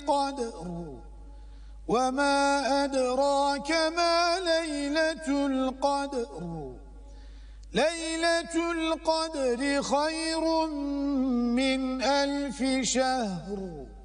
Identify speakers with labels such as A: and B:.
A: القدر وما أدراك ما ليلة القدر ليلة القدر خير من 1000 شهر